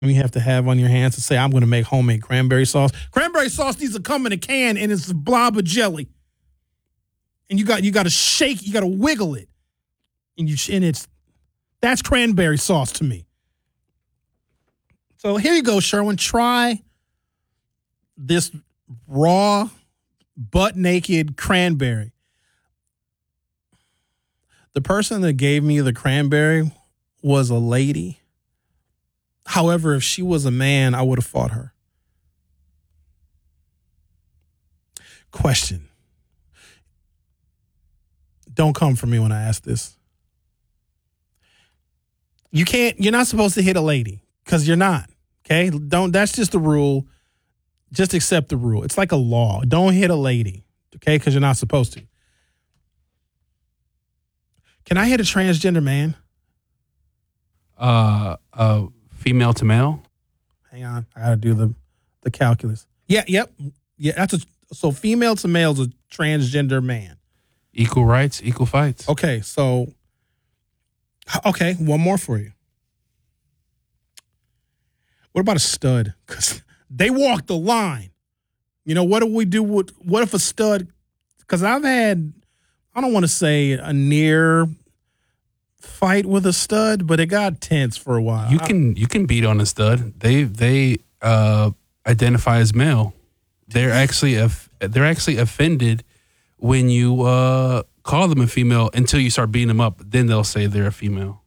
you have to have on your hands to say, I'm going to make homemade cranberry sauce. Cranberry sauce needs to come in a can, and it's a blob of jelly. And you got to shake, you got to wiggle it. That's cranberry sauce to me. So here you go, Sherwin. Try this raw, butt-naked cranberry. The person that gave me the cranberry was a lady. However, if she was a man, I would have fought her. Question. Don't come for me when I ask this. You're not supposed to hit a lady because you're not. Okay? That's just the rule. Just accept the rule. It's like a law. Don't hit a lady. Okay? Because you're not supposed to. Can I hit a transgender man? Female to male? Hang on. I got to do the calculus. Yeah, yep. Yeah, so female to male is a transgender man. Equal rights, equal fights. Okay, one more for you. What about a stud? Because they walk the line. You know, what do we do what if a stud, because I've had, I don't want to say a near fight with a stud, but it got tense for a while. You can beat on a stud. They identify as male. They're actually offended when you call them a female until you start beating them up. Then they'll say they're a female.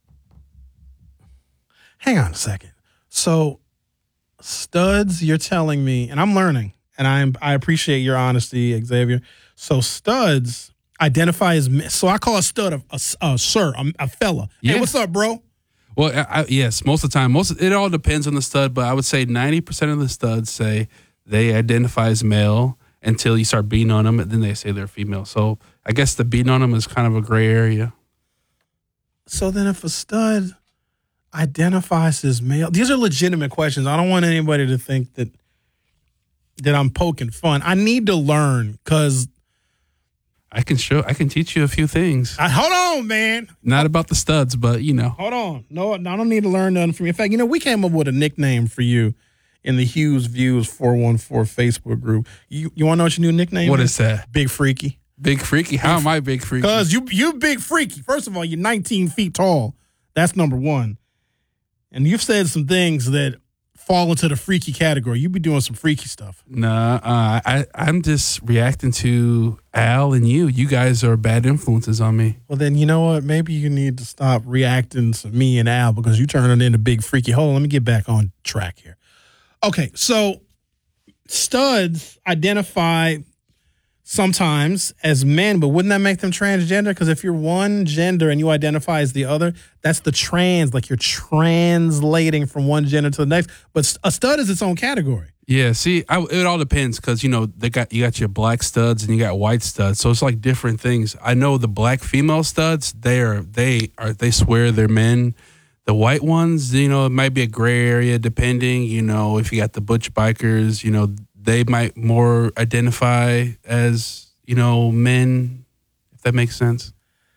Hang on a second. So studs, you're telling me, and I'm learning, and I appreciate your honesty, Xavier. So studs identify as men. So I call a stud a sir, a fella. Yeah. Hey, what's up, bro? Well, yes, most of the time. It all depends on the stud, but I would say 90% of the studs say they identify as male until you start beating on them, and then they say they're female. So I guess the beating on them is kind of a gray area. So then if a stud identifies as male, these are legitimate questions. I don't want anybody to think that I'm poking fun. I need to learn because I can teach you a few things. Hold on, man. Not about the studs, but you know. Hold on. No, I don't need to learn nothing from you. In fact, we came up with a nickname for you in the Hughes Views 414 Facebook group. You want to know what your new nickname is? What is that? Big Freaky. Big Freaky? How am I Big Freaky? Because you big freaky. First of all, you're 19 feet tall. That's number one. And you've said some things that fall into the freaky category. You be doing some freaky stuff. Nah, I'm just reacting to Al and you. You guys are bad influences on me. Well, then you know what? Maybe you need to stop reacting to me and Al because you turning into big freaky. Hold on, let me get back on track here. Okay, so studs identify sometimes as men, but wouldn't that make them transgender? Because if you're one gender and you identify as the other, that's the trans, like you're translating from one gender to the next. But a stud is its own category. Yeah, see, it all depends because, you got your black studs and you got white studs. So it's like different things. I know the black female studs, they swear they're men. The white ones, it might be a gray area depending, if you got the butch bikers, they might more identify as, men, if that makes sense.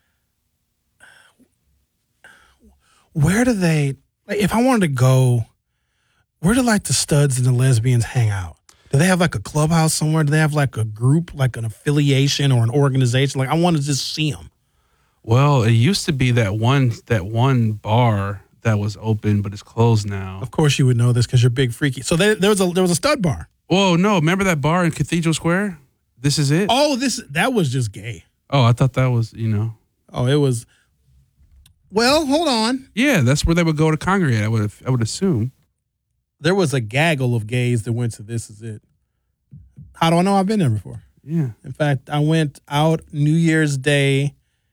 Where do they, if I wanted to go, where do the studs and the lesbians hang out? Do they have a clubhouse somewhere? Do they have a group, an affiliation or an organization? I want to just see them. Well, it used to be that one bar that was open, but it's closed now. Of course you would know this because you're big freaky. So there was a stud bar. Oh, no. Remember that bar in Cathedral Square? This is it? Oh, that was just gay. Oh, I thought that was, Oh, it was. Well, hold on. Yeah, that's where they would go to congregate, I would assume. There was a gaggle of gays that went to This Is It. How do I know? I've been there before. Yeah. In fact, I went out New Year's Day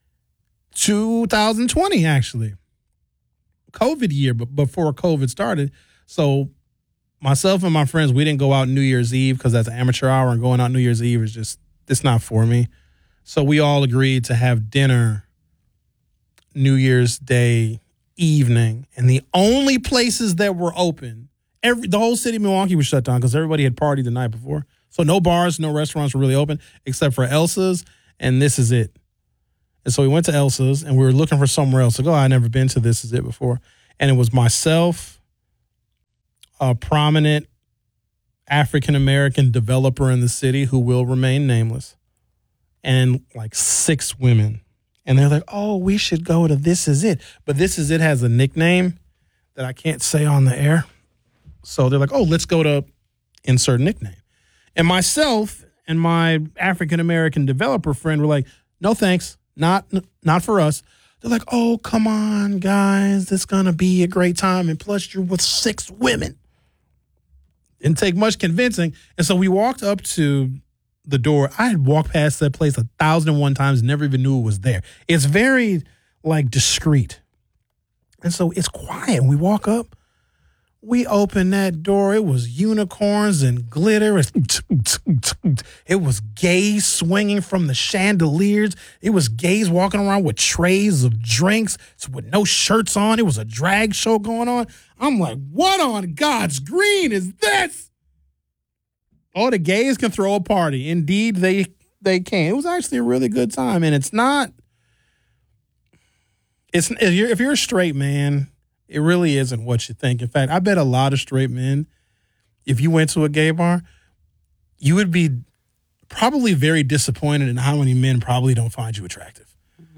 2020, actually. COVID year, but before COVID started. So myself and my friends, we didn't go out New Year's Eve because that's an amateur hour, and going out New Year's Eve is it's not for me. So we all agreed to have dinner New Year's Day evening, and the only places that were open, the whole city of Milwaukee was shut down because everybody had partied the night before. So no bars, no restaurants were really open except for Elsa's, and This Is It. And so we went to Elsa's, and we were looking for somewhere else to go. I'd never been to This Is It before. And it was myself, a prominent African American developer in the city who will remain nameless, and like 6 women. And they're like, oh, we should go to This Is It. But This Is It has a nickname that I can't say on the air. So they're like, oh, let's go to insert nickname. And myself and my African American developer friend were like, no thanks, not for us. They're like, oh, come on, guys, it's going to be a great time. And plus, you're with 6 women. Didn't take much convincing. And so we walked up to the door. I had walked past that place 1,001 times, never even knew it was there. It's very, like, discreet. And so it's quiet. We walk up. We opened that door. It was unicorns and glitter. It was gays swinging from the chandeliers. It was gays walking around with trays of drinks with no shirts on. It was a drag show going on. I'm like, what on God's green is this? Oh, the gays can throw a party. Indeed, they can. It was actually a really good time. And it's not, if you're a straight man, it really isn't what you think. In fact, I bet a lot of straight men, if you went to a gay bar, you would be probably very disappointed in how many men probably don't find you attractive.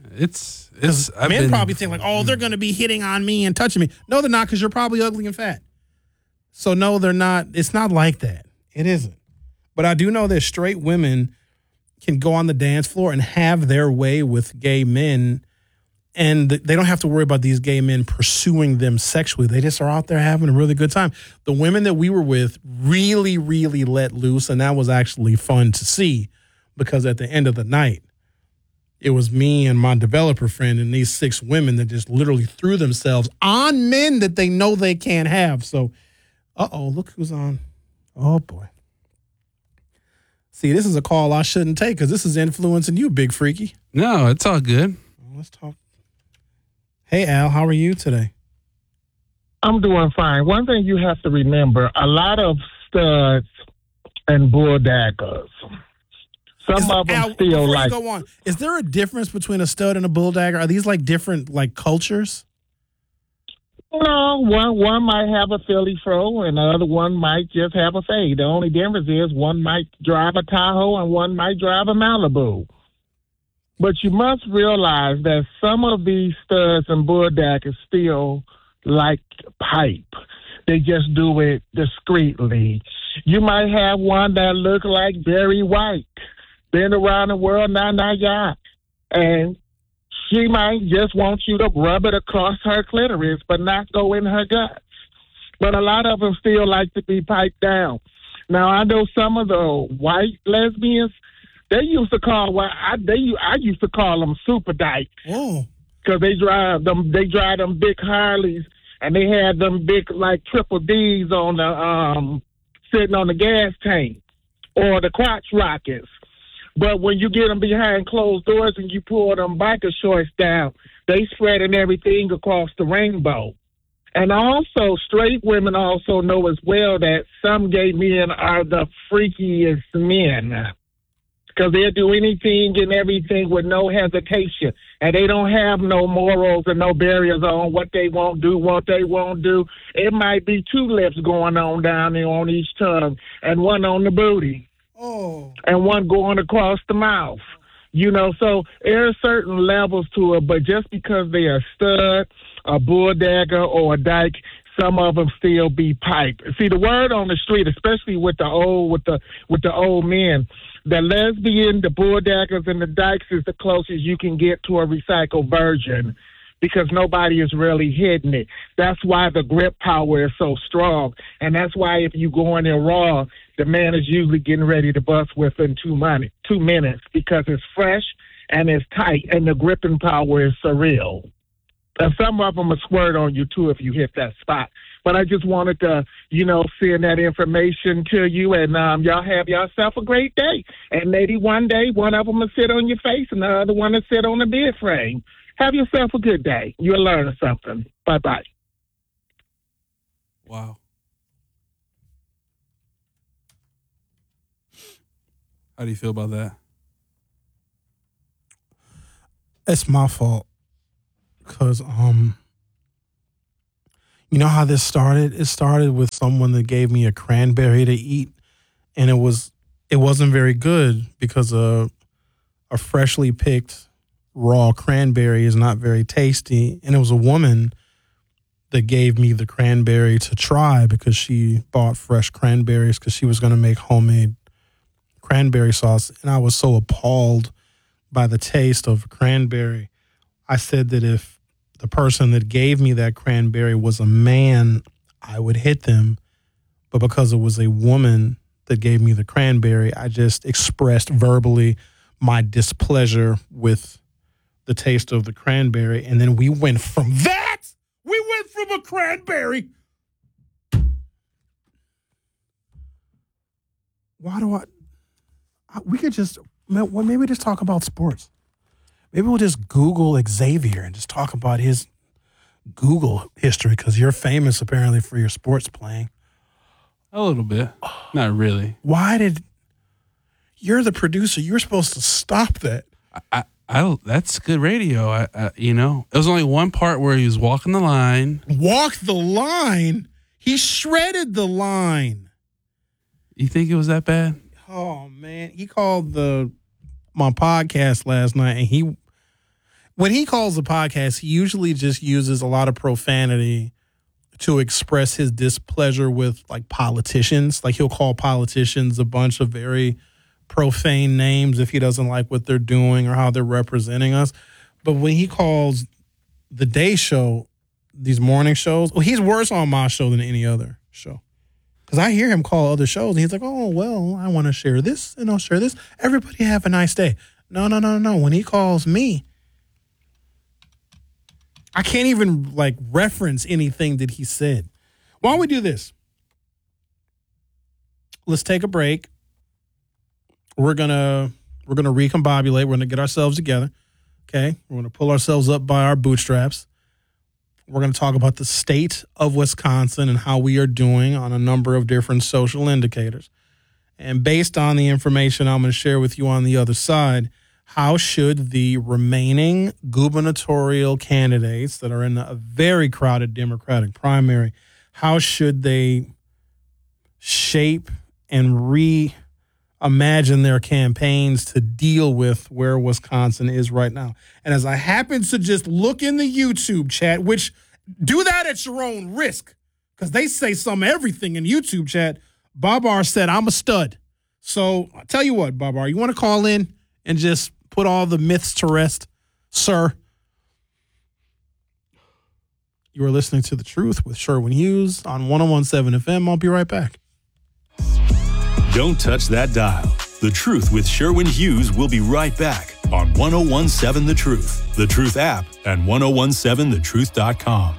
Men probably think like, oh, they're going to be hitting on me and touching me. No, they're not, because you're probably ugly and fat. So no, they're not. It's not like that. It isn't. But I do know that straight women can go on the dance floor and have their way with gay men, and they don't have to worry about these gay men pursuing them sexually. They just are out there having a really good time. The women that we were with really, really let loose, and that was actually fun to see, because at the end of the night, it was me and my developer friend and these 6 women that just literally threw themselves on men that they know they can't have. So, look who's on. Oh, boy. See, this is a call I shouldn't take, because this is influencing you, Big Freaky. No, it's all good. Let's talk. Hey, Al, how are you today? I'm doing fine. One thing you have to remember, a lot of studs and bulldaggers, some of them feel like... Go on, is there a difference between a stud and a bulldagger? Are these like different like cultures? No, one might have a Philly fro and the other one might just have a fade. The only difference is one might drive a Tahoe and one might drive a Malibu. But you must realize that some of these studs and bulldaggers still like pipe. They just do it discreetly. You might have one that look like Barry White, been around the world, yeah. And she might just want you to rub it across her clitoris, but not go in her guts. But a lot of them still like to be piped down. Now, I know some of the white lesbians, they used to call I used to call them super dykes. Oh, because they drive them big Harleys, and they had them big like triple D's on the sitting on the gas tank, or the crotch rockets. But when you get them behind closed doors and you pull them biker shorts down, they spreading everything across the rainbow. And also, straight women also know as well that some gay men are the freakiest men, because they'll do anything and everything with no hesitation. And they don't have no morals and no barriers on what they won't do, what they won't do. It might be 2 lips going on down there on each tongue, and one on the booty, and one going across the mouth. You know, so there are certain levels to it, but just because they are a stud, a bulldagger, or a dyke, some of them still be piped. See, the word on the street, especially with the old men, the lesbian, the bulldaggers, and the dykes is the closest you can get to a recycled virgin, because nobody is really hitting it. That's why the grip power is so strong, and that's why if you go in there raw, the man is usually getting ready to bust within 2 minutes, because it's fresh and it's tight, and the gripping power is surreal. And some of them will squirt on you, too, if you hit that spot. But I just wanted to, send that information to you, and y'all have yourself a great day. And maybe one day, one of them will sit on your face, and the other one will sit on the bed frame. Have yourself a good day. You'll learn something. Bye-bye. Wow. How do you feel about that? It's my fault. Because, You know how this started? It started with someone that gave me a cranberry to eat, and it wasn't very good because a freshly picked raw cranberry is not very tasty. And it was a woman that gave me the cranberry to try because she bought fresh cranberries because she was going to make homemade cranberry sauce. And I was so appalled by the taste of cranberry. I said that if the person that gave me that cranberry was a man, I would hit them. But because it was a woman that gave me the cranberry, I just expressed verbally my displeasure with the taste of the cranberry. And then we went from a cranberry. We could just, maybe just talk about sports. Maybe we'll just Google Xavier and just talk about his Google history because you're famous apparently for your sports playing. A little bit. Not really. You're the producer. You're supposed to stop that. That's good radio. It was only one part where he was walking the line. Walk the line? He shredded the line. You think it was that bad? Oh, man. He called my podcast last night, and when he calls the podcast, he usually just uses a lot of profanity to express his displeasure with, like, politicians. Like, he'll call politicians a bunch of very profane names if he doesn't like what they're doing or how they're representing us. But when he calls the day show, these morning shows, well, he's worse on my show than any other show. Because I hear him call other shows, and he's like, oh, well, I want to share this, and I'll share this. Everybody have a nice day. No. When he calls me, I can't even, like, reference anything that he said. Why don't we do this? Let's take a break. We're gonna recombobulate. We're gonna get ourselves together. Okay, we're gonna pull ourselves up by our bootstraps. We're gonna talk about the state of Wisconsin and how we are doing on a number of different social indicators. And based on the information I'm gonna share with you on the other side, how should the remaining gubernatorial candidates that are in a very crowded Democratic primary, how should they shape and reimagine their campaigns to deal with where Wisconsin is right now? And as I happen to just look in the YouTube chat, which do that at your own risk, because they say everything in YouTube chat, Babar said, I'm a stud. So I'll tell you what, Babar, you want to call in and just put all the myths to rest, sir? You are listening to The Truth with Sherwin Hughes on 101.7 FM. I'll be right back. Don't touch that dial. The Truth with Sherwin Hughes will be right back on 101.7 The Truth, The Truth app, and 101.7thetruth.com.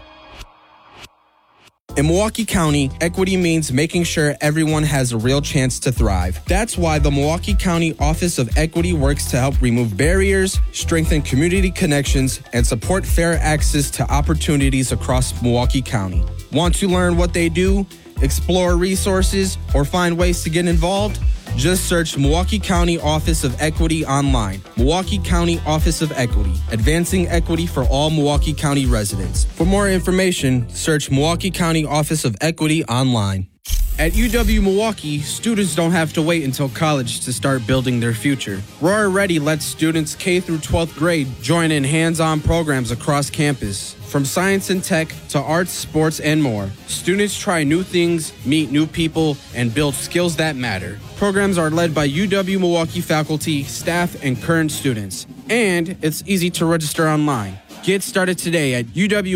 In Milwaukee County, equity means making sure everyone has a real chance to thrive. That's why the Milwaukee County Office of Equity works to help remove barriers, strengthen community connections, and support fair access to opportunities across Milwaukee County. Want to learn what they do, explore resources, or find ways to get involved? Just search Milwaukee County Office of Equity online. Milwaukee County Office of Equity, advancing equity for all Milwaukee County residents. For more information, search Milwaukee County Office of Equity online. At UW-Milwaukee, students don't have to wait until college to start building their future. Roar Ready lets students K through 12th grade join in hands-on programs across campus. From science and tech to arts, sports, and more, students try new things, meet new people, and build skills that matter. Programs are led by UW-Milwaukee faculty, staff, and current students. And it's easy to register online. Get started today at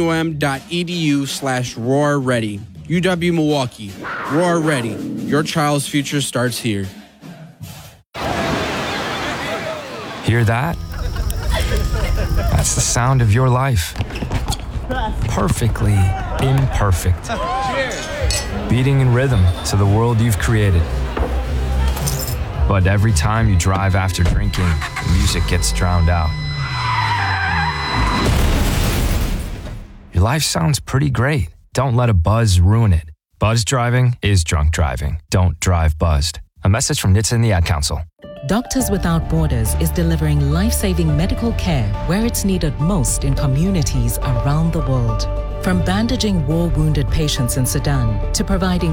uwm.edu/roarready. UW-Milwaukee. Roar Ready. Your child's future starts here. Hear that? That's the sound of your life. Perfectly imperfect. Beating in rhythm to the world you've created. But every time you drive after drinking, the music gets drowned out. Your life sounds pretty great. Don't let a buzz ruin it. Buzz driving is drunk driving. Don't drive buzzed. A message from NHTSA and the Ad Council. Doctors Without Borders is delivering life-saving medical care where it's needed most in communities around the world. From bandaging war-wounded patients in Sudan to providing